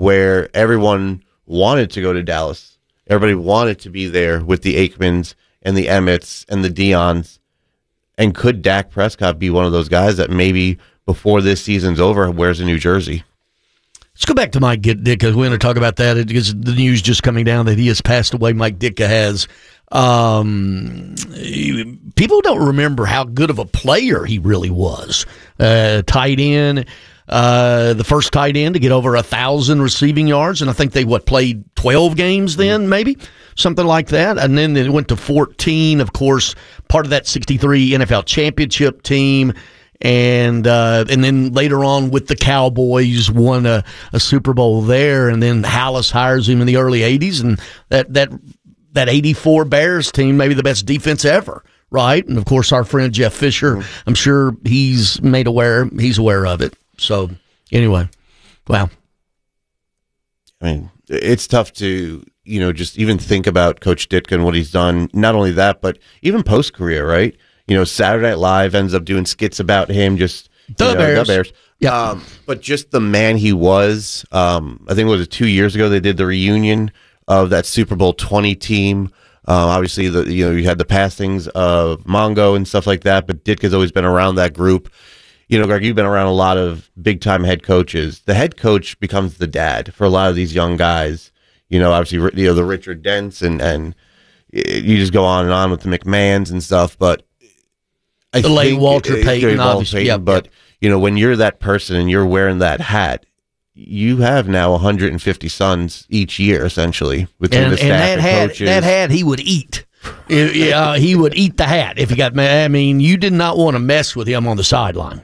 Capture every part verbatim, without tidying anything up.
where everyone wanted to go to Dallas. Everybody wanted to be there with the Aikmans and the Emmets and the Deons. And could Dak Prescott be one of those guys that maybe before this season's over wears a New Jersey? Let's go back to Mike Ditka, because we're going to talk about that because the news just coming down that he has passed away. Mike Ditka has. Um, people don't remember how good of a player he really was. Uh, tight end, uh, the first tight end to get over a thousand receiving yards, and I think they what played twelve games then, maybe something like that, and then they went to fourteen. Of course, part of that sixty-three N F L championship team. And uh, and then later on with the Cowboys, won a, a Super Bowl there, and then Hallis hires him in the early eighties, and that that that eighty-four Bears team, maybe the best defense ever, right? And of course, our friend Jeff Fisher, mm-hmm. I'm sure he's made aware, he's aware of it. So anyway, wow. I mean, it's tough to you know just even think about Coach Ditka and what he's done. Not only that, but even post career, right? You know, Saturday Night Live ends up doing skits about him, just the you know, Bears. The Bears. Yeah. Um, but just the man he was. Um, I think it was two years ago they did the reunion of that Super Bowl twenty team. Uh, obviously, the you know you had the passings of Mongo and stuff like that, but Ditka's always been around that group. You know, Greg, you've been around a lot of big time head coaches. The head coach becomes the dad for a lot of these young guys. You know, obviously, you know the Richard Dents and and you just go on and on with the McMahons and stuff, but. I the late think, Walter Payton, Walter obviously. Payton, Yeah, but, yeah. you know, when you're that person and you're wearing that hat, you have now one hundred fifty sons each year, essentially, within and, the staff and, that and hat, coaches. that hat, he would eat. Yeah, he would eat the hat if he got mad. I mean, you did not want to mess with him on the sideline.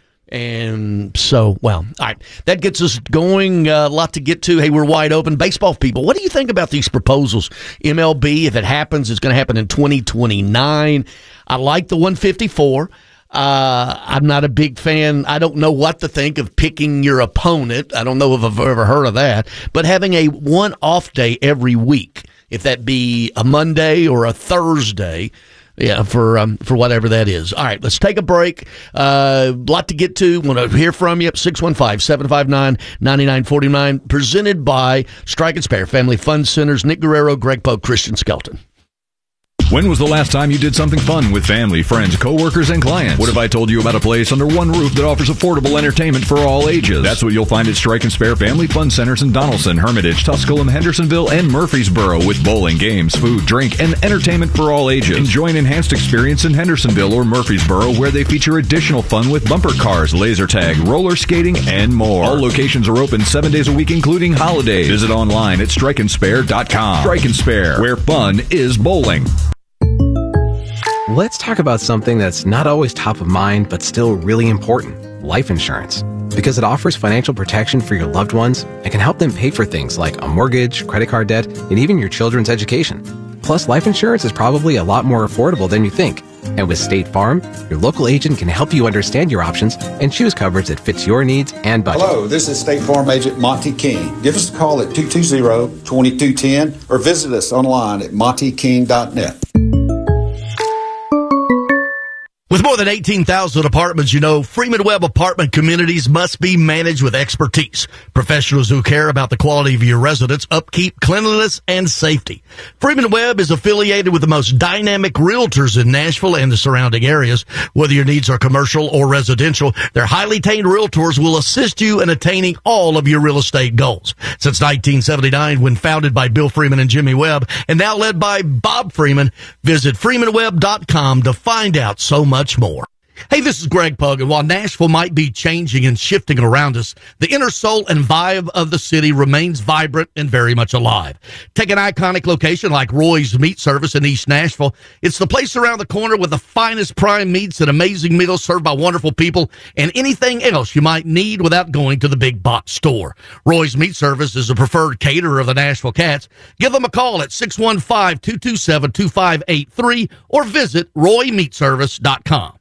And so, well, all right. That gets us going. A uh, lot to get to. Hey, we're wide open. Baseball people, what do you think about these proposals? M L B, if it happens, it's going to happen in twenty twenty-nine. I like the one fifty-four. Uh, I'm not a big fan. I don't know what to think of picking your opponent. I don't know if I've ever heard of that. But having a one off day every week, if that be a Monday or a Thursday, yeah, for um, for whatever that is. All right, let's take a break. A uh, lot to get to. Want to hear from you. six one five, seven five nine, nine nine four nine. Presented by Strike and Spare Family Fun Centers. Nick Guerrero, Greg Pope, Christian Skelton. When was the last time you did something fun with family, friends, coworkers, and clients? What if I told you about a place under one roof that offers affordable entertainment for all ages? That's what you'll find at Strike and Spare Family Fun Centers in Donaldson, Hermitage, Tusculum, Hendersonville, and Murfreesboro, with bowling, games, food, drink, and entertainment for all ages. Enjoy an enhanced experience in Hendersonville or Murfreesboro, where they feature additional fun with bumper cars, laser tag, roller skating, and more. All locations are open seven days a week, including holidays. Visit online at strike and spare dot com. Strike and Spare, where fun is bowling. Let's talk about something that's not always top of mind, but still really important: life insurance. Because it offers financial protection for your loved ones and can help them pay for things like a mortgage, credit card debt, and even your children's education. Plus, life insurance is probably a lot more affordable than you think. And with State Farm, your local agent can help you understand your options and choose coverage that fits your needs and budget. Hello, this is State Farm Agent Monty King. Give us a call at two two zero, two two one zero or visit us online at monty king dot net. With more than eighteen thousand apartments, you know, Freeman Webb apartment communities must be managed with expertise. Professionals who care about the quality of your residence, upkeep, cleanliness, and safety. Freeman Webb is affiliated with the most dynamic realtors in Nashville and the surrounding areas. Whether your needs are commercial or residential, their highly trained realtors will assist you in attaining all of your real estate goals. Since nineteen seventy-nine, when founded by Bill Freeman and Jimmy Webb, and now led by Bob Freeman, visit freeman webb dot com to find out so much much more. Hey, this is Greg Pug, and while Nashville might be changing and shifting around us, the inner soul and vibe of the city remains vibrant and very much alive. Take an iconic location like Roy's Meat Service in East Nashville. It's the place around the corner with the finest prime meats and amazing meals served by wonderful people and anything else you might need without going to the big box store. Roy's Meat Service is a preferred caterer of the Nashville Cats. Give them a call at six one five, two two seven, two five eight three or visit roy meat service dot com.